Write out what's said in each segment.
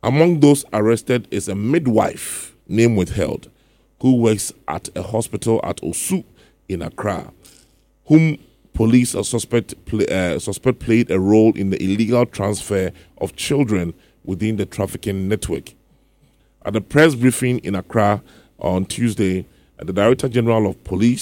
Among those arrested is a midwife, name withheld, who works at a hospital at Osu in Accra, whom police suspect played a role in the illegal transfer of children within the trafficking network. At a press briefing in Accra on Tuesday, the Director General of Police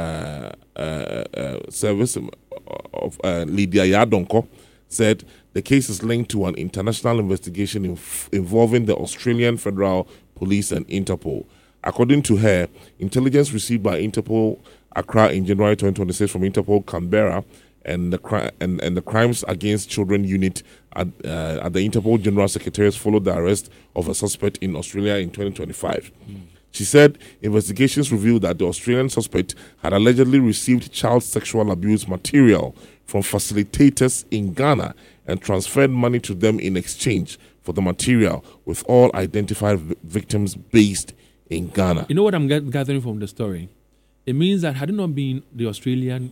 Service of Lydia Yadonko said the case is linked to an international investigation involving the Australian Federal Police and Interpol. According to her, intelligence received by Interpol Accra in January 2026 from Interpol Canberra and the Crimes Against Children Unit at the Interpol General Secretariat followed the arrest of a suspect in Australia in 2025. She said investigations revealed that the Australian suspect had allegedly received child sexual abuse material from facilitators in Ghana and transferred money to them in exchange for the material, with all identified victims based in Ghana. You know what I'm gathering from the story? It means that had it not been the Australian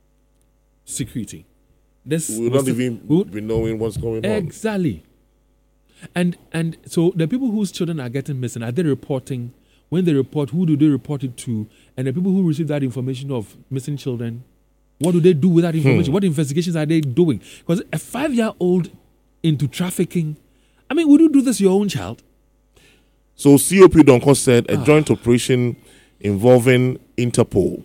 security, this we would not even be knowing what's going on. Exactly. And so the people whose children are getting missing, are they reporting? When they report, who do they report it to? And the people who receive that information of missing children, what do they do with that information? What investigations are they doing? Because a 5-year-old into trafficking, I mean, would you do this to your own child? So COP Donko said a joint operation involving Interpol,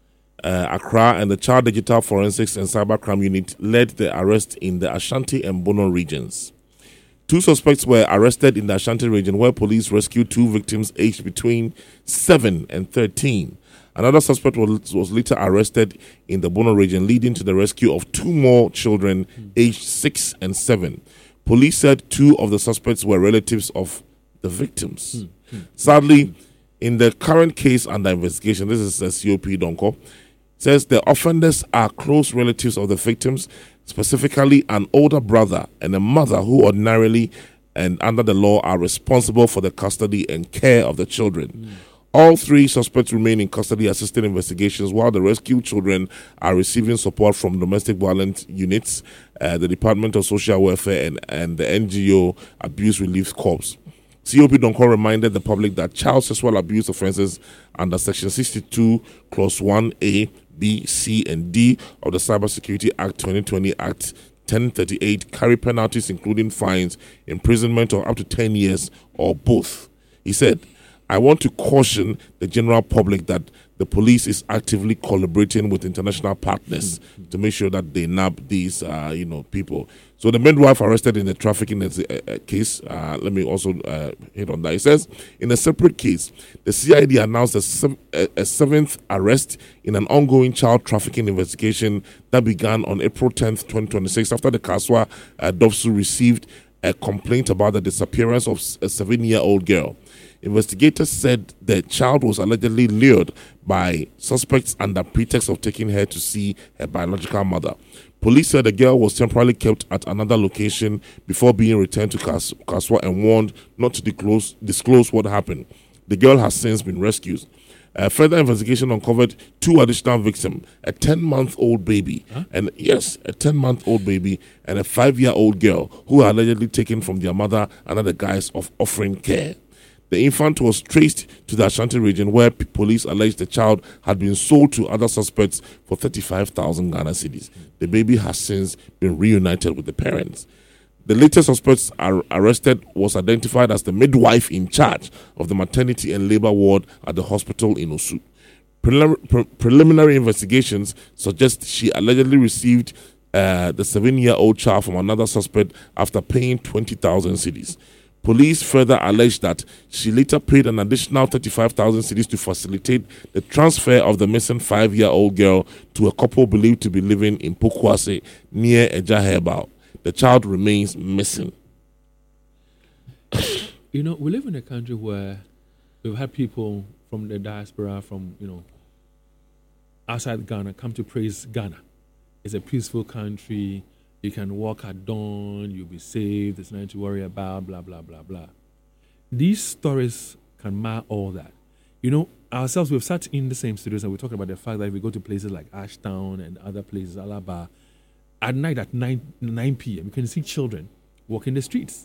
Accra, and the Child Digital Forensics and Cybercrime Unit led the arrest in the Ashanti and Bono regions. 2 suspects were arrested in the Ashanti region, where police rescued 2 victims aged between 7 and 13. Another suspect was later arrested in the Bono region, leading to the rescue of 2 more children aged 6 and 7. Police said 2 of the suspects were relatives of the victims. Sadly, in the current case under investigation, this is COP Donko, says the offenders are close relatives of the victims, specifically an older brother and a mother who ordinarily and under the law are responsible for the custody and care of the children. All 3 suspects remain in custody assisting investigations, while the rescued children are receiving support from domestic violence units, the Department of Social Welfare and the NGO Abuse Relief Corps. COP Donko reminded the public that child sexual abuse offences under Section 62, Clause 1A, B, C, and D of the Cybersecurity Act 2020 Act 1038 carry penalties including fines, imprisonment of up to 10 years, or both. He said, I want to caution the general public that the police is actively collaborating with international partners to make sure that they nab these, people. So the midwife arrested in the trafficking case, let me also hit on that. It says, in a separate case, the CID announced a 7th arrest in an ongoing child trafficking investigation that began on April 10th, 2026, after the Kaswa Dopsu received a complaint about the disappearance of a 7-year-old girl. Investigators said the child was allegedly lured by suspects under pretext of taking her to see her biological mother. Police said the girl was temporarily kept at another location before being returned to Kaswa and warned not to disclose what happened. The girl has since been rescued. Further investigation uncovered 2 additional victims, a 10-month-old baby, and a 10-month-old baby and a 5-year-old girl who were allegedly taken from their mother under the guise of offering care. The infant was traced to the Ashanti region, where police alleged the child had been sold to other suspects for 35,000 Ghana cedis. The baby has since been reunited with the parents. The latest suspects arrested was identified as the midwife in charge of the maternity and labor ward at the hospital in Osu. Preliminary investigations suggest she allegedly received the 7-year-old child from another suspect after paying 20,000 cedis. Police further alleged that she later paid an additional 35,000 cedis to facilitate the transfer of the missing 5-year-old girl to a couple believed to be living in Pokwase near Eja Herbal. The child remains missing. You know, we live in a country where we've had people from the diaspora, from, outside Ghana, come to praise Ghana. It's a peaceful country. You can walk at dawn, you'll be saved, there's nothing to worry about, blah, blah, blah, blah. These stories can mar all that. Ourselves, we've sat in the same studios and we talk about the fact that if we go to places like Ashtown and other places, Alaba, at night at 9 p.m., you can see children walking the streets.